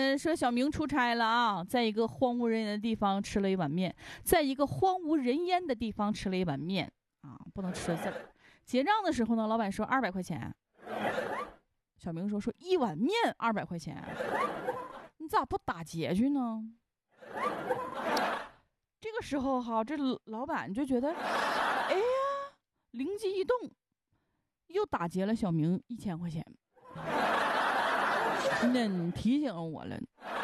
说小明出差了啊，在一个荒无人烟的地方吃了一碗面，在一个荒无人烟的地方吃了一碗面啊，不能吃字。结账的时候呢，老板说200块钱。小明说一碗面200块钱，你咋不打劫去呢？这个时候哈，这老板就觉得，哎呀，灵机一动，又打劫了小明1000块钱。那你提醒我了，